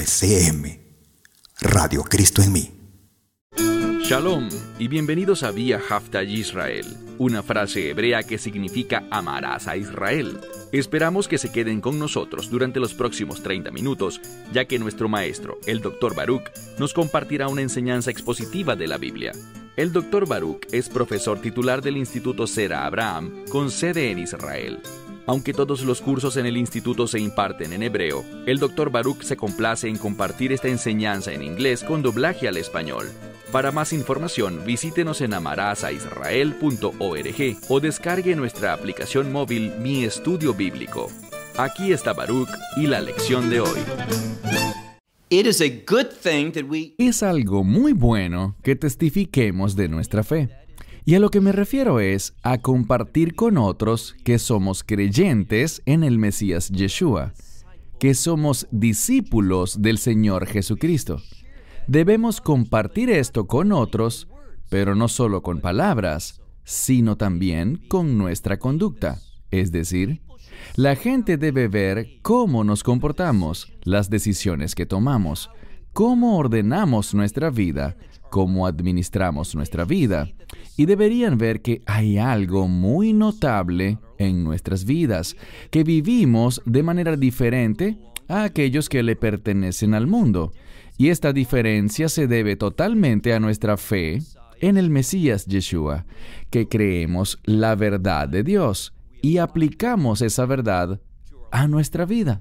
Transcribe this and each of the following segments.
RCM, Radio Cristo en mí. Shalom y bienvenidos a Vía Hafta Yisrael, una frase hebrea que significa amarás a Israel. Esperamos que se queden con nosotros durante los próximos 30 minutos, ya que nuestro maestro, el Dr. Baruch, nos compartirá una enseñanza expositiva de la Biblia. El Dr. Baruch es profesor titular del Instituto Sera Abraham, con sede en Israel. Aunque todos los cursos en el instituto se imparten en hebreo, el Dr. Baruch se complace en compartir esta enseñanza en inglés con doblaje al español. Para más información, visítenos en amarasaisrael.org o descargue nuestra aplicación móvil Mi Estudio Bíblico. Aquí está Baruch y la lección de hoy. Es algo muy bueno que testifiquemos de nuestra fe. Y a lo que me refiero es a compartir con otros que somos creyentes en el Mesías Yeshua, que somos discípulos del Señor Jesucristo. Debemos compartir esto con otros, pero no solo con palabras, sino también con nuestra conducta. Es decir, la gente debe ver cómo nos comportamos, las decisiones que tomamos, cómo ordenamos nuestra vida, cómo administramos nuestra vida, y deberían ver que hay algo muy notable en nuestras vidas, que vivimos de manera diferente a aquellos que le pertenecen al mundo. Y esta diferencia se debe totalmente a nuestra fe en el Mesías Yeshua, que creemos la verdad de Dios y aplicamos esa verdad a nuestra vida.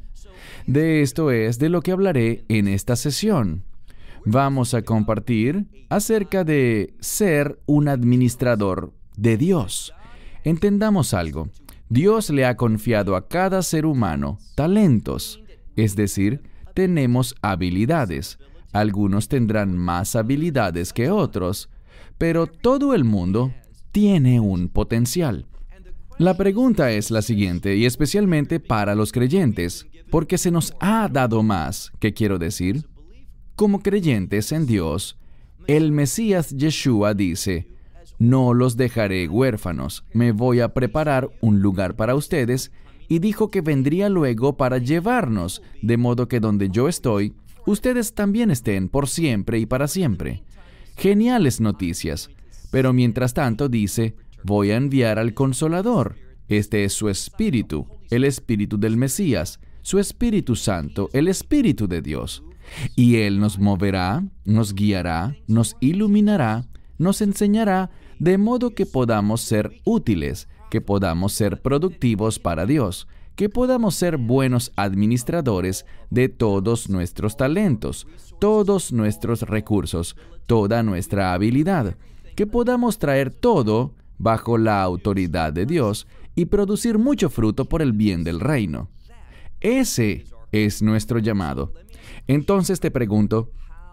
De esto es de lo que hablaré en esta sesión. Vamos a compartir acerca de ser un administrador de Dios. Entendamos algo. Dios le ha confiado a cada ser humano talentos, es decir, tenemos habilidades. Algunos tendrán más habilidades que otros, pero todo el mundo tiene un potencial. La pregunta es la siguiente, y especialmente para los creyentes, porque se nos ha dado más. ¿Qué quiero decir? Como creyentes en Dios, el Mesías Yeshua dice: no los dejaré huérfanos, me voy a preparar un lugar para ustedes, y dijo que vendría luego para llevarnos, de modo que donde yo estoy, ustedes también estén por siempre y para siempre. Geniales noticias. Pero mientras tanto dice: voy a enviar al Consolador. Este es su Espíritu, el Espíritu del Mesías, su Espíritu Santo, el Espíritu de Dios. Y Él nos moverá, nos guiará, nos iluminará, nos enseñará, de modo que podamos ser útiles, que podamos ser productivos para Dios, que podamos ser buenos administradores de todos nuestros talentos, todos nuestros recursos, toda nuestra habilidad, que podamos traer todo bajo la autoridad de Dios y producir mucho fruto por el bien del reino. Ese es nuestro llamado. Entonces te pregunto,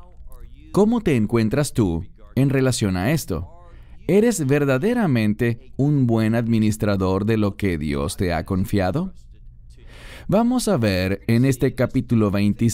¿cómo te encuentras tú en relación a esto? ¿Eres verdaderamente un buen administrador de lo que Dios te ha confiado? Vamos a ver en este capítulo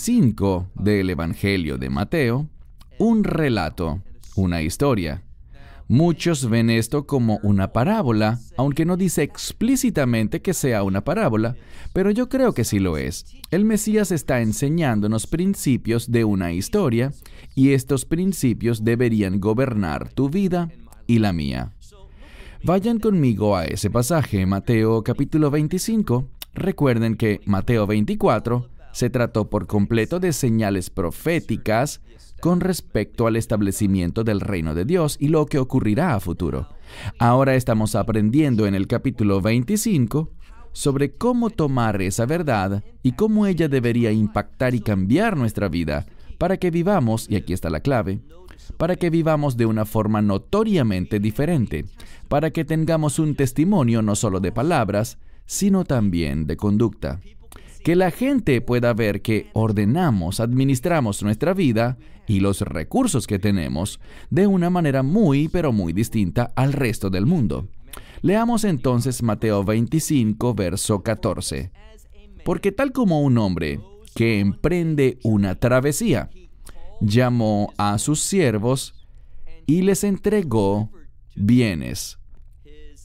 25 del Evangelio de Mateo un relato, una historia. Muchos ven esto como una parábola, aunque no dice explícitamente que sea una parábola, pero yo creo que sí lo es. El Mesías está enseñándonos principios de una historia, y estos principios deberían gobernar tu vida y la mía. Vayan conmigo a ese pasaje, Mateo capítulo 25. Recuerden que Mateo 24 se trató por completo de señales proféticas con respecto al establecimiento del reino de Dios y lo que ocurrirá a futuro. Ahora estamos aprendiendo en el capítulo 25 sobre cómo tomar esa verdad y cómo ella debería impactar y cambiar nuestra vida para que vivamos, y aquí está la clave, para que vivamos de una forma notoriamente diferente, para que tengamos un testimonio no solo de palabras, sino también de conducta. Que la gente pueda ver que ordenamos, administramos nuestra vida y los recursos que tenemos de una manera muy, pero muy distinta al resto del mundo. Leamos entonces Mateo 25, verso 14. Porque tal como un hombre que emprende una travesía, llamó a sus siervos y les entregó bienes.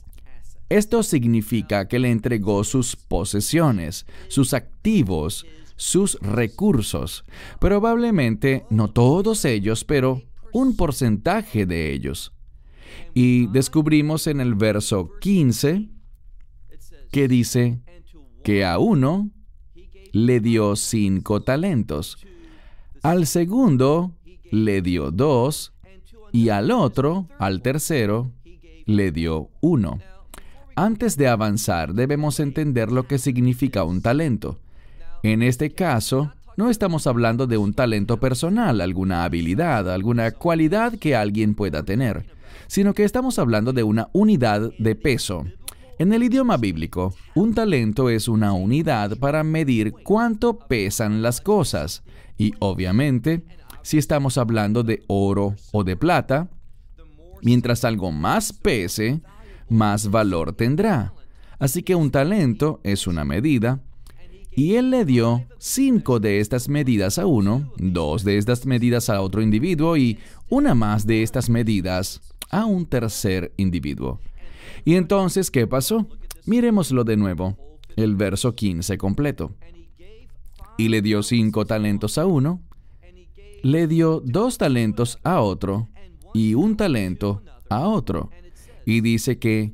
Esto significa que le entregó sus posesiones, sus activos, sus recursos. Probablemente no todos ellos, pero un porcentaje de ellos. Y descubrimos en el verso 15 que dice que a uno le dio 5 talentos, al segundo le dio 2 y al otro, al tercero, le dio 1. Antes de avanzar, debemos entender lo que significa un talento. En este caso, no estamos hablando de un talento personal, alguna habilidad, alguna cualidad que alguien pueda tener, sino que estamos hablando de una unidad de peso. En el idioma bíblico, un talento es una unidad para medir cuánto pesan las cosas. Y obviamente, si estamos hablando de oro o de plata, mientras algo más pese, más valor tendrá. Así que un talento es una medida, y él le dio 5 de estas medidas a uno, 2 de estas medidas a otro individuo y una más de estas medidas a un tercer individuo. Y entonces, ¿qué pasó? Miremoslo de nuevo, el verso 15 completo. Y le dio 5 talentos a uno, le dio 2 talentos a otro y 1 talento a otro. Y dice que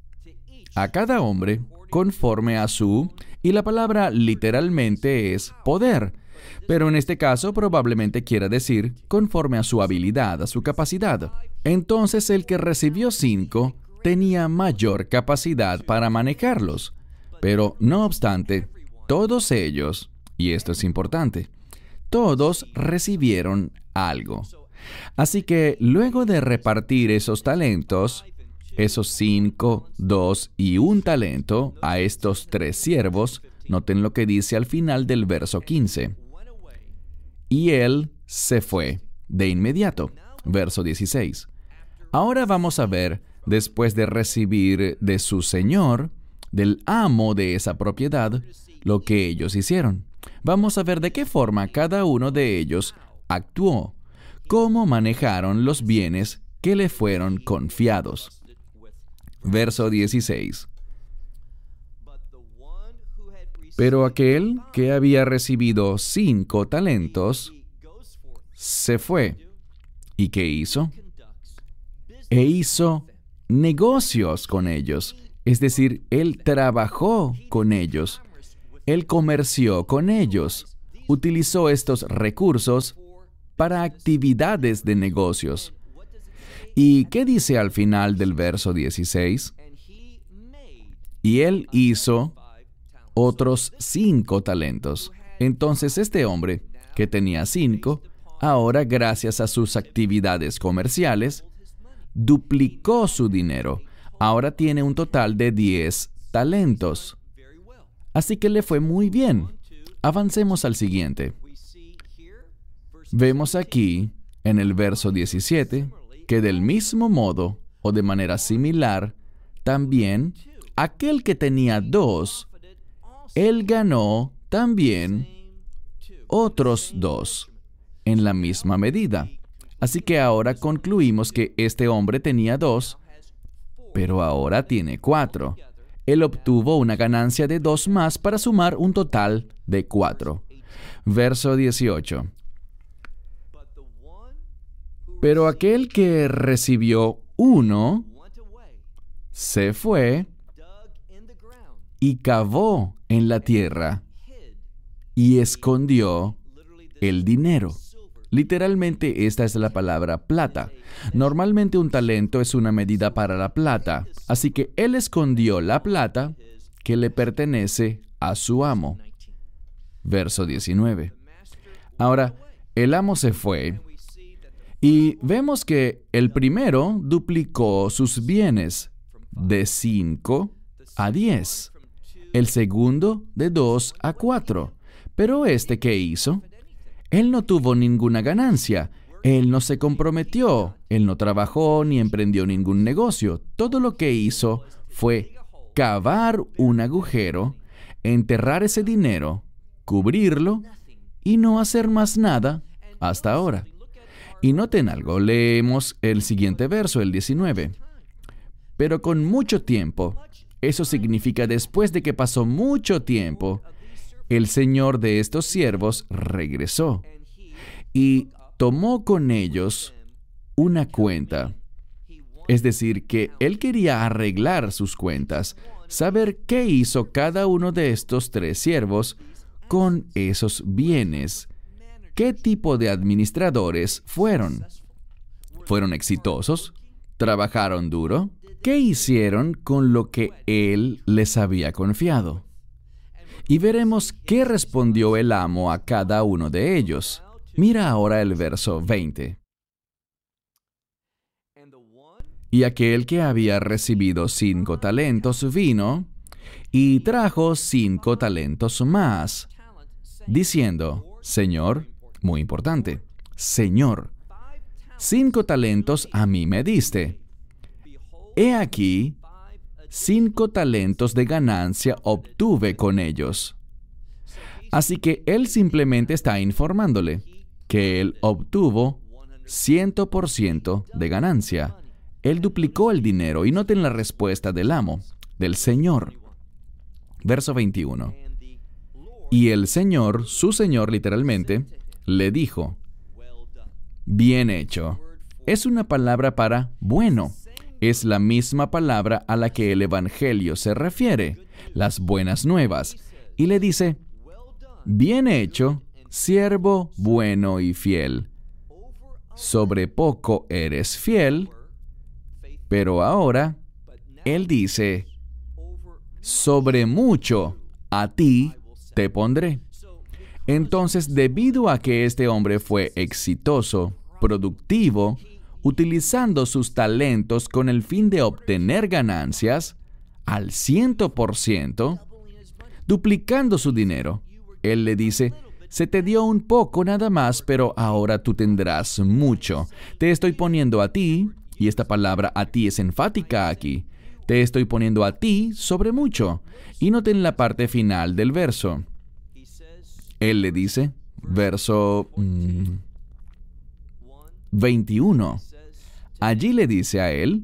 a cada hombre conforme a su, y la palabra literalmente es poder, pero en este caso probablemente quiera decir conforme a su habilidad, a su capacidad. Entonces el que recibió 5 tenía mayor capacidad para manejarlos, pero no obstante, todos ellos, y esto es importante, todos recibieron algo. Así que luego de repartir esos talentos, esos 5, 2 y 1 talento a estos 3 siervos, noten lo que dice al final del verso 15. Y él se fue de inmediato. Verso 16. Ahora vamos a ver, después de recibir de su señor, del amo de esa propiedad, lo que ellos hicieron. Vamos a ver de qué forma cada uno de ellos actuó, cómo manejaron los bienes que le fueron confiados. Verso 16. Pero aquel que había recibido 5 talentos, se fue. ¿Y qué hizo? E hizo negocios con ellos. Es decir, él trabajó con ellos. Él comerció con ellos. Utilizó estos recursos para actividades de negocios. ¿Y qué dice al final del verso 16? Y él hizo otros 5 talentos. Entonces este hombre, que tenía 5, ahora gracias a sus actividades comerciales, duplicó su dinero. Ahora tiene un total de 10 talentos. Así que le fue muy bien. Avancemos al siguiente. Vemos aquí, en el verso 17, que del mismo modo, o de manera similar, también aquel que tenía 2, él ganó también otros 2, en la misma medida. Así que ahora concluimos que este hombre tenía 2, pero ahora tiene 4. Él obtuvo una ganancia de 2 más para sumar un total de 4. Verso 18. Pero aquel que recibió 1, se fue y cavó en la tierra y escondió el dinero. Literalmente esta es la palabra plata. Normalmente un talento es una medida para la plata, así que él escondió la plata que le pertenece a su amo. Verso 19. Ahora, el amo se fue y vemos que el primero duplicó sus bienes de 5 a 10. El segundo de 2 a 4. Pero ¿qué hizo? Él no tuvo ninguna ganancia. Él no se comprometió. Él no trabajó ni emprendió ningún negocio. Todo lo que hizo fue cavar un agujero, enterrar ese dinero, cubrirlo y no hacer más nada hasta ahora. Y noten algo, leemos el siguiente verso, el 19. Pero con mucho tiempo, eso significa después de que pasó mucho tiempo, el señor de estos siervos regresó y tomó con ellos una cuenta. Es decir, que él quería arreglar sus cuentas, saber qué hizo cada uno de estos 3 siervos con esos bienes. ¿Qué tipo de administradores fueron? ¿Fueron exitosos? ¿Trabajaron duro? ¿Qué hicieron con lo que él les había confiado? Y veremos qué respondió el amo a cada uno de ellos. Mira ahora el verso 20. Y aquel que había recibido 5 talentos vino y trajo 5 talentos más, diciendo, Señor, muy importante, Señor, 5 talentos a mí me diste. He aquí, 5 talentos de ganancia obtuve con ellos. Así que él simplemente está informándole que él obtuvo 100% de ganancia. Él duplicó el dinero, y noten la respuesta del amo, del Señor. Verso 21. Y el Señor, su Señor literalmente, le dijo, bien hecho. Es una palabra para bueno. Es la misma palabra a la que el Evangelio se refiere, las buenas nuevas. Y le dice, bien hecho, siervo bueno y fiel. Sobre poco eres fiel, pero ahora, él dice, sobre mucho a ti te pondré. Entonces, debido a que este hombre fue exitoso, productivo, utilizando sus talentos con el fin de obtener ganancias, al 100%, duplicando su dinero, él le dice, se te dio un poco nada más, pero ahora tú tendrás mucho. Te estoy poniendo a ti, y esta palabra a ti es enfática aquí. Te estoy poniendo a ti sobre mucho. Y noten la parte final del verso. Él le dice, verso 21. Allí le dice a él,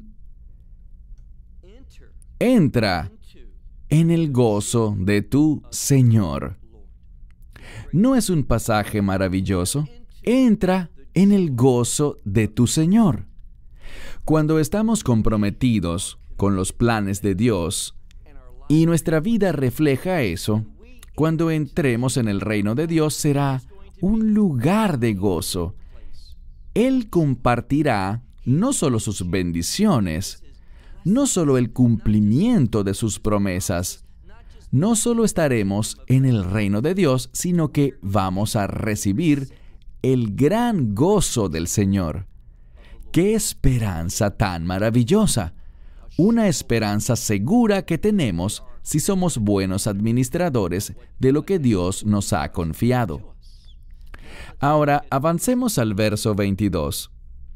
entra en el gozo de tu Señor. ¿No es un pasaje maravilloso? Entra en el gozo de tu Señor. Cuando estamos comprometidos con los planes de Dios y nuestra vida refleja eso, cuando entremos en el reino de Dios será un lugar de gozo. Él compartirá no solo sus bendiciones, no solo el cumplimiento de sus promesas, no solo estaremos en el reino de Dios, sino que vamos a recibir el gran gozo del Señor. ¡Qué esperanza tan maravillosa! Una esperanza segura que tenemos si somos buenos administradores de lo que Dios nos ha confiado. Ahora, avancemos al verso 22.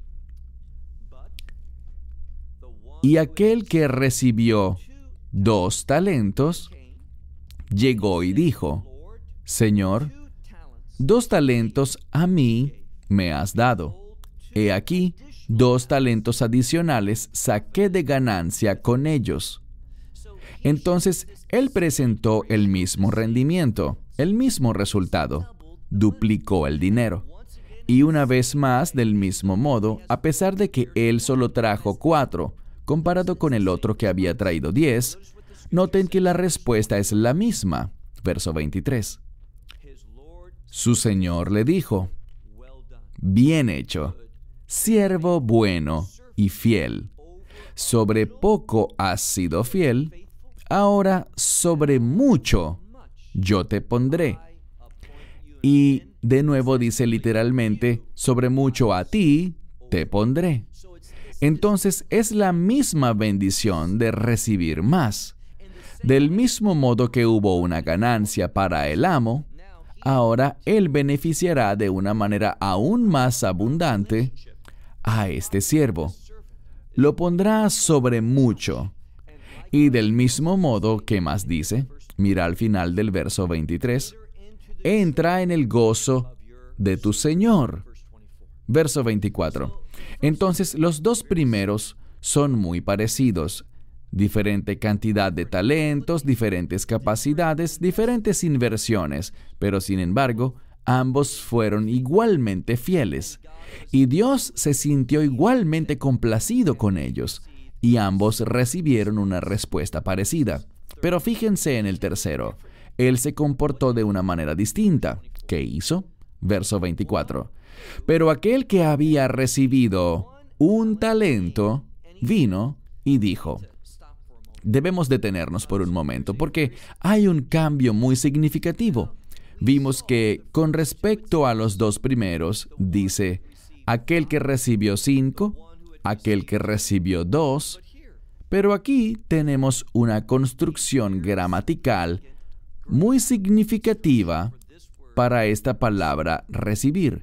Y aquel que recibió 2 talentos, llegó y dijo, Señor, 2 talentos a mí me has dado. He aquí, 2 talentos adicionales saqué de ganancia con ellos. Entonces, él presentó el mismo rendimiento, el mismo resultado. Duplicó el dinero. Y una vez más, del mismo modo, a pesar de que él solo trajo 4, comparado con el otro que había traído 10, noten que la respuesta es la misma. Verso 23. Su Señor le dijo, bien hecho, siervo bueno y fiel. Sobre poco has sido fiel, ahora sobre mucho yo te pondré. Y de nuevo dice literalmente, sobre mucho a ti te pondré. Entonces es la misma bendición de recibir más. Del mismo modo que hubo una ganancia para el amo, ahora él beneficiará de una manera aún más abundante a este siervo. Lo pondrá sobre mucho. Y del mismo modo, ¿qué más dice? Mira al final del verso 23. Entra en el gozo de tu Señor. Verso 24. Entonces, los 2 primeros son muy parecidos. diferente cantidad de talentos, diferentes capacidades, diferentes inversiones, pero sin embargo, ambos fueron igualmente fieles. Y Dios se sintió igualmente complacido con ellos, y ambos recibieron una respuesta parecida. Pero fíjense en el tercero. Él se comportó de una manera distinta. ¿Qué hizo? Verso 24. Pero aquel que había recibido un talento, vino y dijo. Debemos detenernos por un momento, porque hay un cambio muy significativo. Vimos que con respecto a los dos primeros, dice, aquel que recibió 5, aquel que recibió 2, pero aquí tenemos una construcción gramatical muy significativa para esta palabra recibir.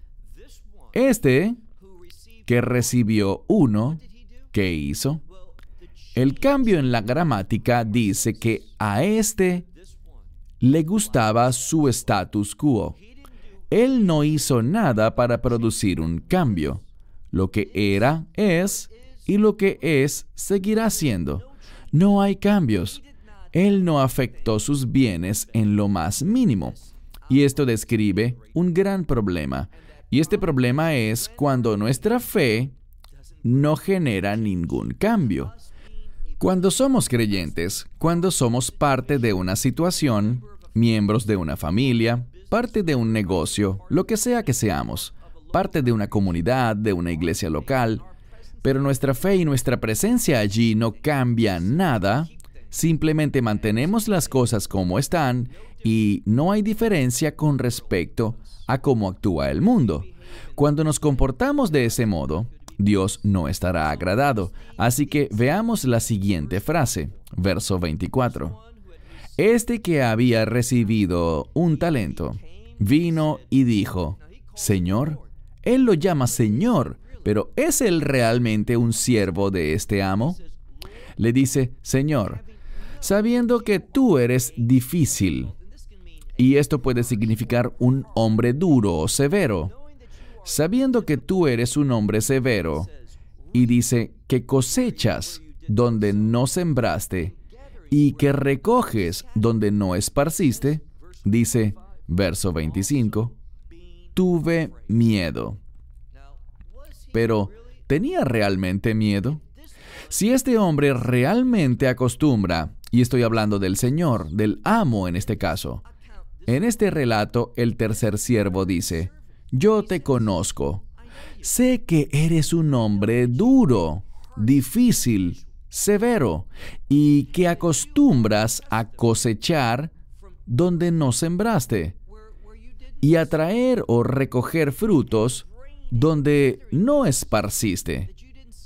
Este que recibió 1, ¿qué hizo? El cambio en la gramática dice que a este le gustaba su status quo. Él no hizo nada para producir un cambio. Lo que era, es, y lo que es, seguirá siendo. No hay cambios. Él no afectó sus bienes en lo más mínimo. Y esto describe un gran problema. Y este problema es cuando nuestra fe no genera ningún cambio. Cuando somos creyentes, cuando somos parte de una situación, miembros de una familia, parte de un negocio, lo que sea que seamos, parte de una comunidad, de una iglesia local, pero nuestra fe y nuestra presencia allí no cambian nada, simplemente mantenemos las cosas como están y no hay diferencia con respecto a cómo actúa el mundo. Cuando nos comportamos de ese modo, Dios no estará agradado. Así que veamos la siguiente frase, verso 24. Este que había recibido un talento, vino y dijo, Señor, él lo llama Señor, pero ¿es él realmente un siervo de este amo? Le dice, Señor, sabiendo que tú eres difícil, y esto puede significar un hombre duro o severo, sabiendo que tú eres un hombre severo, y dice que cosechas donde no sembraste, y que recoges donde no esparciste, dice, verso 25, tuve miedo. Pero, ¿tenía realmente miedo? Si este hombre realmente acostumbra, y estoy hablando del Señor, del amo en este caso, en este relato el tercer siervo dice, yo te conozco, sé que eres un hombre duro, difícil, severo, y que acostumbras a cosechar donde no sembraste, y a traer o recoger frutos donde no esparciste.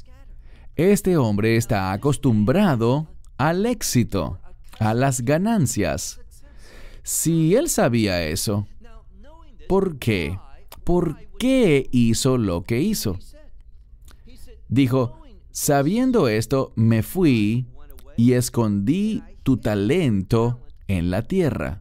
Este hombre está acostumbrado al éxito, a las ganancias. Si él sabía eso, ¿por qué? ¿Por qué hizo lo que hizo? Dijo, sabiendo esto, me fui y escondí tu talento en la tierra.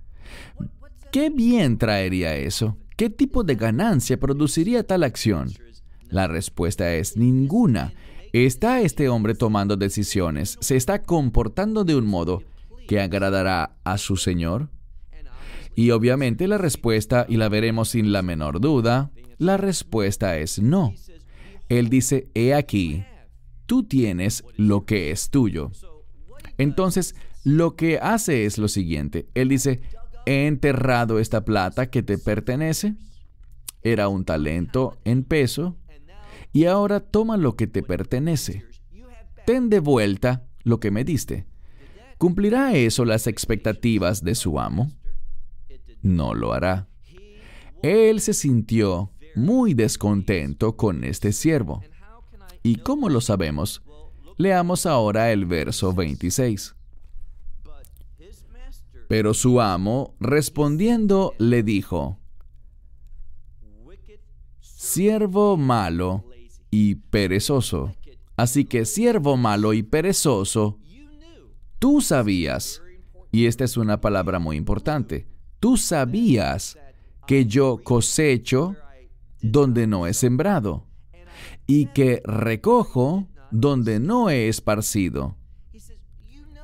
¿Qué bien traería eso? ¿Qué tipo de ganancia produciría tal acción? La respuesta es ninguna. ¿Está este hombre tomando decisiones? ¿Se está comportando de un modo que agradará a su Señor? Y obviamente la respuesta, y la veremos sin la menor duda, la respuesta es no. Él dice, he aquí, tú tienes lo que es tuyo. Entonces, lo que hace es lo siguiente. Él dice, he enterrado esta plata que te pertenece. Era un talento en peso. Y ahora toma lo que te pertenece. Ten de vuelta lo que me diste. ¿Cumplirá eso las expectativas de su amo? No lo hará. Él se sintió muy descontento con este siervo. ¿Y cómo lo sabemos? Leamos ahora el verso 26. Pero su amo, respondiendo, le dijo, siervo malo y perezoso. Así que siervo malo y perezoso, tú sabías, y esta es una palabra muy importante, tú sabías que yo cosecho donde no he sembrado, y que recojo donde no he esparcido.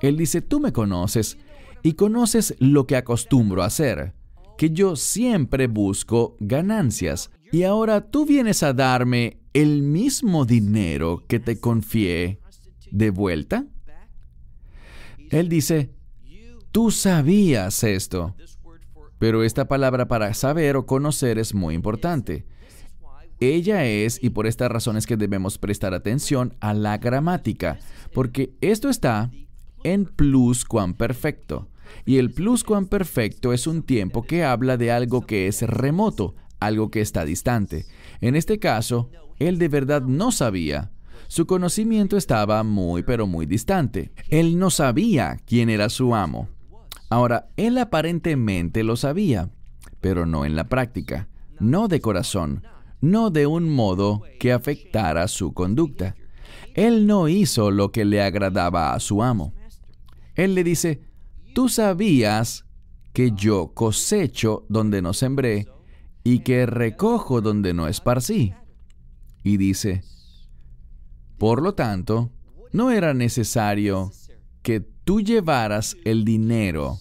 Él dice, tú me conoces y conoces lo que acostumbro a hacer, que yo siempre busco ganancias. Y ahora tú vienes a darme el mismo dinero que te confié de vuelta. Él dice, tú sabías esto. Pero esta palabra para saber o conocer es muy importante. Ella es, y por estas razones que debemos prestar atención a la gramática, porque esto está en pluscuamperfecto. Y el pluscuamperfecto es un tiempo que habla de algo que es remoto, algo que está distante. En este caso, él de verdad no sabía. Su conocimiento estaba muy, pero muy distante. Él no sabía quién era su amo. Ahora, él aparentemente lo sabía, pero no en la práctica, no de corazón, no de un modo que afectara su conducta. Él no hizo lo que le agradaba a su amo. Él le dice, tú sabías que yo cosecho donde no sembré y que recojo donde no esparcí. Y dice, por lo tanto, no era necesario que tú llevaras el dinero,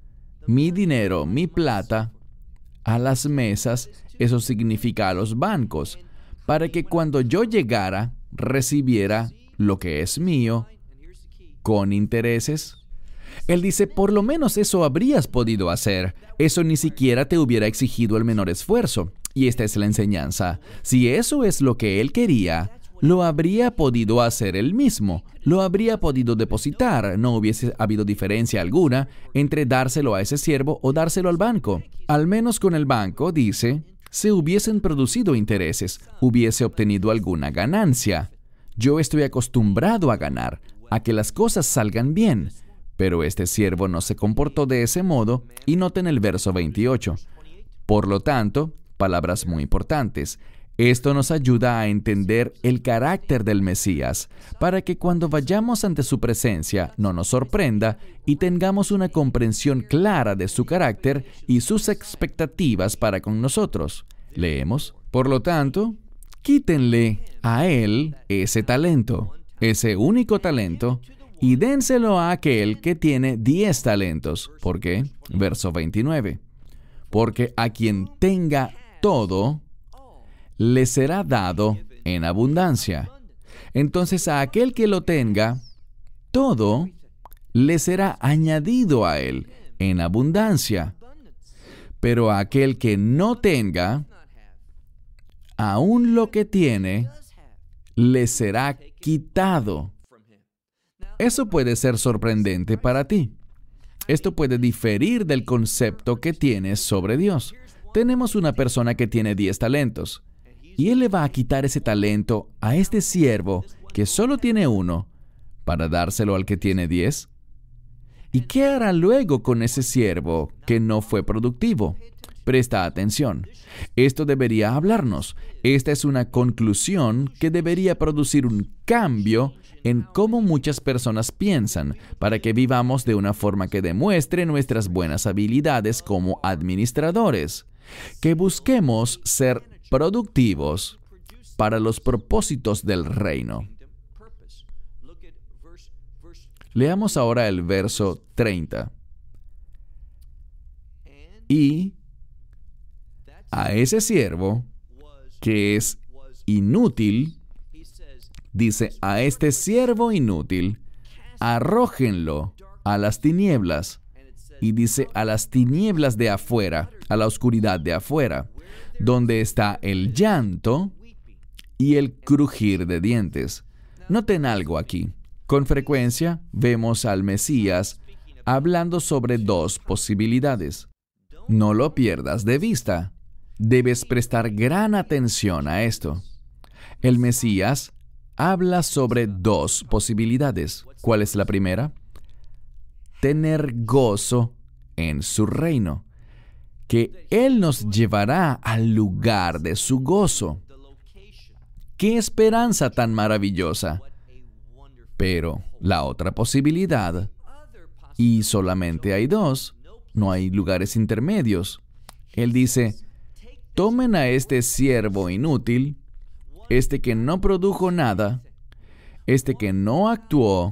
mi plata, a las mesas, eso significa a los bancos, para que cuando yo llegara, recibiera lo que es mío, con intereses. Él dice, por lo menos eso habrías podido hacer. Eso ni siquiera te hubiera exigido el menor esfuerzo. Y esta es la enseñanza. Si eso es lo que él quería, lo habría podido hacer él mismo. Lo habría podido depositar. No hubiese habido diferencia alguna entre dárselo a ese siervo o dárselo al banco. Al menos con el banco, dice, se hubiesen producido intereses, hubiese obtenido alguna ganancia. Yo estoy acostumbrado a ganar, a que las cosas salgan bien. Pero este siervo no se comportó de ese modo, y noten el verso 28. Por lo tanto, palabras muy importantes. Esto nos ayuda a entender el carácter del Mesías, para que cuando vayamos ante su presencia no nos sorprenda y tengamos una comprensión clara de su carácter y sus expectativas para con nosotros. Leemos, por lo tanto, quítenle a él ese talento, ese único talento, y dénselo a aquel que tiene 10 talentos. ¿Por qué? Verso 29. Porque a quien tenga todo, le será dado en abundancia. Entonces a aquel que lo tenga, todo le será añadido a él en abundancia. Pero a aquel que no tenga, aún lo que tiene, le será quitado. Eso puede ser sorprendente para ti. Esto puede diferir del concepto que tienes sobre Dios. Tenemos una persona que tiene 10 talentos, y Él le va a quitar ese talento a este siervo que solo tiene uno, para dárselo al que tiene 10. ¿Y qué hará luego con ese siervo que no fue productivo? Presta atención. Esto debería hablarnos. Esta es una conclusión que debería producir un cambio en cómo muchas personas piensan, para que vivamos de una forma que demuestre nuestras buenas habilidades como administradores. Que busquemos ser productivos para los propósitos del reino. Leamos ahora el verso 30. Y a ese siervo que es inútil, dice, a este siervo inútil, arrójenlo a las tinieblas. Y dice, a las tinieblas de afuera, a la oscuridad de afuera, donde está el llanto y el crujir de dientes. Noten algo aquí. Con frecuencia vemos al Mesías hablando sobre 2 posibilidades. No lo pierdas de vista. Debes prestar gran atención a esto. El Mesías habla sobre 2 posibilidades. ¿Cuál es la primera? Tener gozo en su reino, que Él nos llevará al lugar de su gozo. ¡Qué esperanza tan maravillosa! Pero la otra posibilidad, y solamente hay 2, no hay lugares intermedios. Él dice, tomen a este siervo inútil, este que no produjo nada, este que no actuó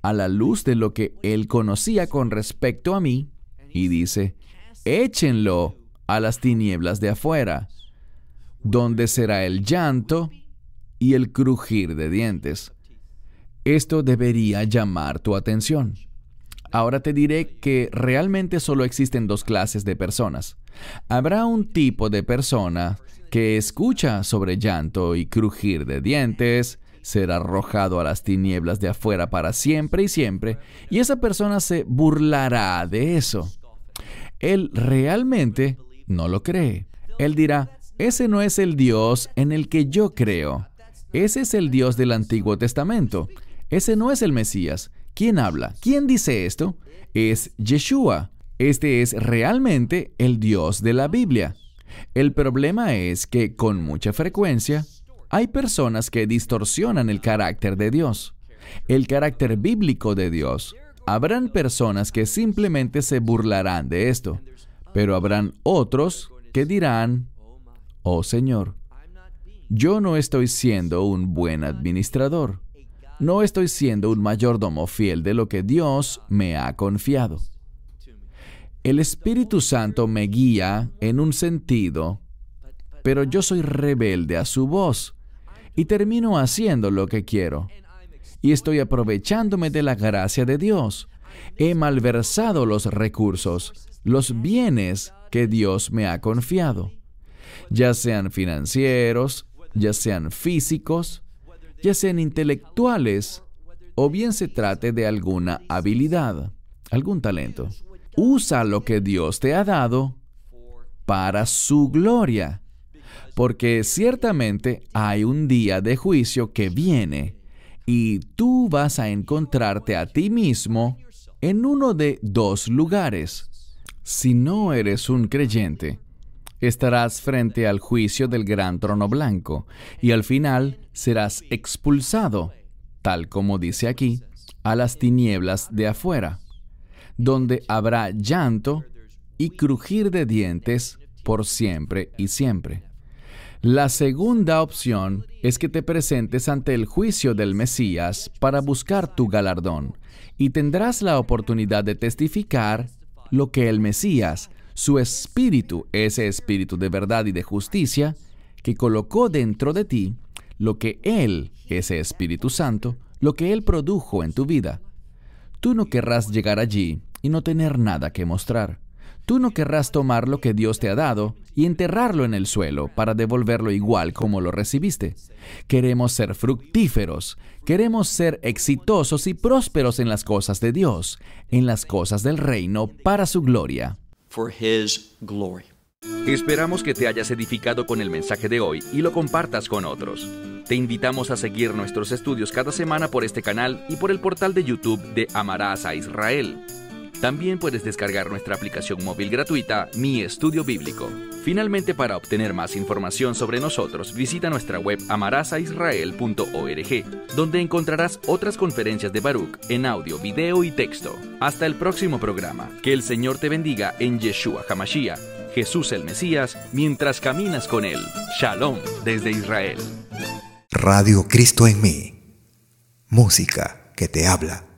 a la luz de lo que él conocía con respecto a mí y dice, échenlo a las tinieblas de afuera, donde será el llanto y el crujir de dientes. Esto debería llamar tu atención. Ahora te diré que realmente solo existen dos clases de personas. Habrá un tipo de persona que escucha sobre llanto y crujir de dientes, será arrojado a las tinieblas de afuera para siempre y siempre, y esa persona se burlará de eso. Él realmente no lo cree. Él dirá, ese no es el Dios en el que yo creo. Ese es el Dios del Antiguo Testamento. Ese no es el Mesías. ¿Quién habla? ¿Quién dice esto? Es Yeshua. Este es realmente el Dios de la Biblia. El problema es que con mucha frecuencia hay personas que distorsionan el carácter de Dios, el carácter bíblico de Dios. Habrán personas que simplemente se burlarán de esto, pero habrán otros que dirán, oh Señor, yo no estoy siendo un buen administrador. No estoy siendo un mayordomo fiel de lo que Dios me ha confiado. El Espíritu Santo me guía en un sentido, pero yo soy rebelde a su voz y termino haciendo lo que quiero. Y estoy aprovechándome de la gracia de Dios. He malversado los recursos, los bienes que Dios me ha confiado, ya sean financieros, ya sean físicos, ya sean intelectuales, o bien se trate de alguna habilidad, algún talento. Usa lo que Dios te ha dado para su gloria, porque ciertamente hay un día de juicio que viene y tú vas a encontrarte a ti mismo en uno de dos lugares. Si no eres un creyente, estarás frente al juicio del gran trono blanco y al final serás expulsado, tal como dice aquí, a las tinieblas de afuera, donde habrá llanto y crujir de dientes por siempre y siempre. La segunda opción es que te presentes ante el juicio del Mesías para buscar tu galardón y tendrás la oportunidad de testificar lo que el Mesías, su espíritu, ese espíritu de verdad y de justicia, que colocó dentro de ti, lo que Él, ese Espíritu Santo, lo que Él produjo en tu vida. Tú no querrás llegar allí y no tener nada que mostrar. Tú no querrás tomar lo que Dios te ha dado y enterrarlo en el suelo para devolverlo igual como lo recibiste. Queremos ser fructíferos, queremos ser exitosos y prósperos en las cosas de Dios, en las cosas del reino para su gloria. For His glory. Esperamos que te hayas edificado con el mensaje de hoy y lo compartas con otros. Te invitamos a seguir nuestros estudios cada semana por este canal y por el portal de YouTube de Amarás a Israel. También puedes descargar nuestra aplicación móvil gratuita, Mi Estudio Bíblico. Finalmente, para obtener más información sobre nosotros, visita nuestra web amarasaisrael.org, donde encontrarás otras conferencias de Baruch en audio, video y texto. Hasta el próximo programa. Que el Señor te bendiga en Yeshua HaMashiach, Jesús el Mesías, mientras caminas con Él. Shalom desde Israel. Radio Cristo en mí. Música que te habla.